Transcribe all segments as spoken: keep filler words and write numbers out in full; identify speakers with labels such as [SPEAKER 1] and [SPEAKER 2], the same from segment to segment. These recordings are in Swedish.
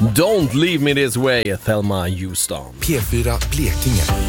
[SPEAKER 1] Don't leave me this way, Thelma Houston.
[SPEAKER 2] P fyra Blekinge.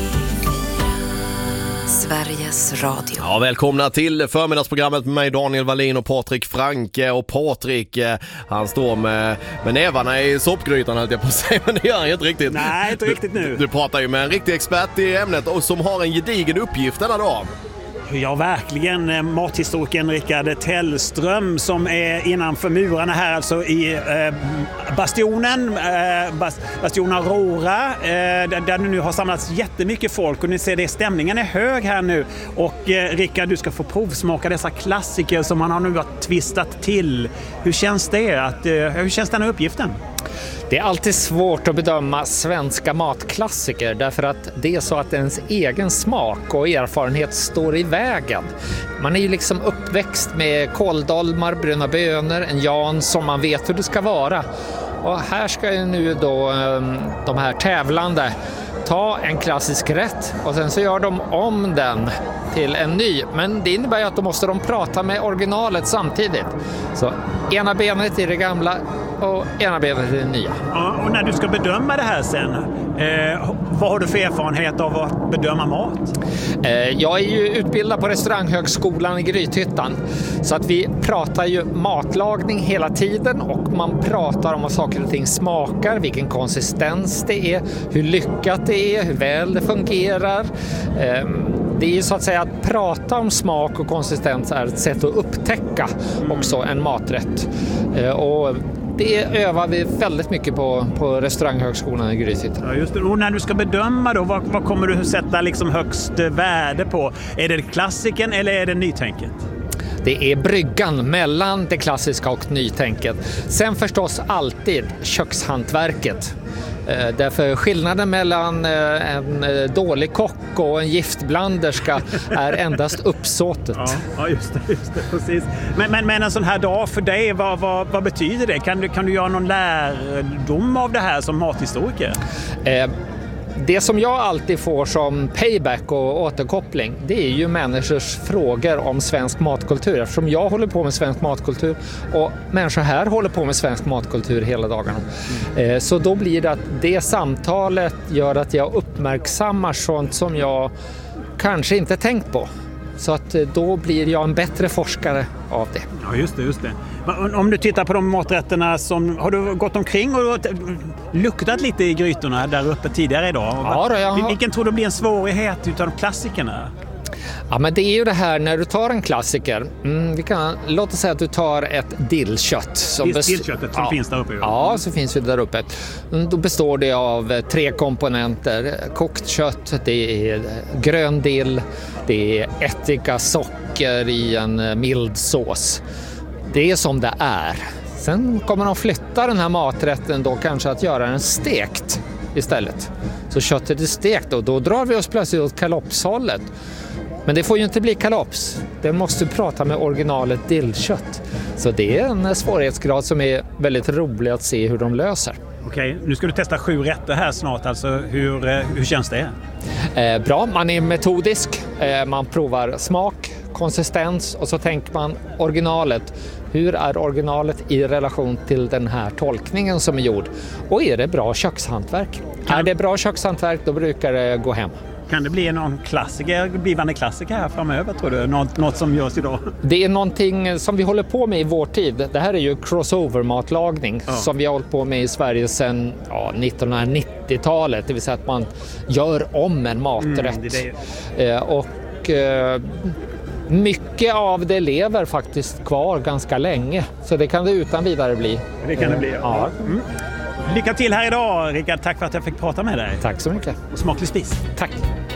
[SPEAKER 3] Sveriges Radio.
[SPEAKER 1] Ja, välkomna till förmiddagsprogrammet med mig Daniel Wallin och Patrik Franke. Och Patrik, han står med, med nävarna i soppgrytan, höll jag på att säga, men det gör han inte riktigt.
[SPEAKER 4] Nej, inte riktigt nu.
[SPEAKER 1] Du, du pratar ju med en riktig expert i ämnet och som har en gedigen uppgift denna dag.
[SPEAKER 4] Ja, verkligen. Mathistorikern Rickard Tellström som är innanför murarna här, alltså i eh, Bastionen, eh, Bas, Bastion Aurora, eh, där, där det nu har samlats jättemycket folk och ni ser det, stämningen är hög här nu. Och eh, Rickard, du ska få provsmaka dessa klassiker som man har nu har twistat till. Hur känns det? Att, eh, hur känns den här uppgiften?
[SPEAKER 5] Det är alltid svårt att bedöma svenska matklassiker därför att det är så att ens egen smak och erfarenhet står i vägen. Man är ju liksom uppväxt med kåldolmar, bruna bönor, en jan som man vet hur det ska vara. Och här ska ju nu då de här tävlande ta en klassisk rätt och sen så gör de om den till en ny. Men det innebär ju att då måste de prata med originalet samtidigt. Så ena benet i det gamla och ena benet i det nya.
[SPEAKER 4] Ja, och när du ska bedöma det här sen, eh, vad har du för erfarenhet av att bedöma mat?
[SPEAKER 5] Eh, jag är ju utbildad på restauranghögskolan i Grythyttan. Så att vi pratar ju matlagning hela tiden och man pratar om vad saker och ting smakar, vilken konsistens det är, hur lyckat det är, hur väl det fungerar. Eh, Det är ju så att säga att prata om smak och konsistens är ett sätt att upptäcka också en maträtt. Och det övar vi väldigt mycket på på restauranghögskolan i Grythyttan.
[SPEAKER 4] Ja, just det. Och när du ska bedöma då, vad, vad kommer du sätta liksom högst värde på? Är det klassiken eller är det nytänket?
[SPEAKER 5] Det är bryggan mellan det klassiska och nytänket. Sen förstås alltid kökshantverket. Därför skillnaden mellan en dålig kock och en giftblanderska är endast uppsåtet.
[SPEAKER 4] Ja, ja just det, just det, precis. Men, men, men en sån här dag för dig, vad, vad, vad betyder det? Kan du, kan du göra någon lärdom av det här som mathistoriker?
[SPEAKER 5] Eh, Det som jag alltid får som payback och återkoppling, det är ju människors frågor om svensk matkultur. Eftersom jag håller på med svensk matkultur och människor här håller på med svensk matkultur hela dagarna. Mm. Så då blir det att det samtalet gör att jag uppmärksammar sånt som jag kanske inte tänkt på. Så att då blir jag en bättre forskare av det.
[SPEAKER 4] Ja, just det, just det. Om du tittar på de maträtterna som... Har du gått omkring och luktat lite i grytorna där uppe tidigare idag?
[SPEAKER 5] Ja, då, jag har...
[SPEAKER 4] Vilken tror du blir en svårighet utav klassikerna?
[SPEAKER 5] Ja, men det är ju det här när du tar en klassiker. Mm, vi kan, låt oss säga att du tar ett dillkött. Som
[SPEAKER 4] best... Dillköttet som
[SPEAKER 5] ja.
[SPEAKER 4] finns där uppe.
[SPEAKER 5] Ja, så finns det där uppe. Då består det av tre komponenter. Kokt kött, det är grön dill, det är ättika, socker i en mild sås. Det är som det är. Sen kommer de flytta den här maträtten då kanske att göra den stekt istället. Så köttet är stekt och då drar vi oss plötsligt åt kalopshållet. Men det får ju inte bli kalops. Den måste prata med originalet dillkött. Så det är en svårighetsgrad som är väldigt rolig att se hur de löser.
[SPEAKER 4] Okej, nu ska du testa sju rätter här snart. Alltså, hur, hur känns det?
[SPEAKER 5] Eh, bra, man är metodisk. Eh, man provar smak, konsistens och så tänker man originalet. Hur är originalet i relation till den här tolkningen som är gjord? Och är det bra kökshantverk? Kan... Är det bra kökshantverk, då brukar det gå hem.
[SPEAKER 4] Kan det bli någon klassiker, blivande klassiker här framöver, tror du? Något, något som görs idag?
[SPEAKER 5] Det är någonting som vi håller på med i vår tid. Det här är ju crossover-matlagning ja. Som vi har hållit på med i Sverige sedan ja, nittonhundranittiotalet. Det vill säga att man gör om en maträtt. Mm, det det. Eh, och... Eh, Mycket av det lever faktiskt kvar ganska länge. Så det kan det utan vidare bli.
[SPEAKER 4] Det kan det bli, ja.
[SPEAKER 5] ja.
[SPEAKER 4] Mm. Lycka till här idag, Rickard. Tack för att jag fick prata med dig.
[SPEAKER 5] Tack så mycket.
[SPEAKER 4] Och smaklig spis.
[SPEAKER 5] Tack.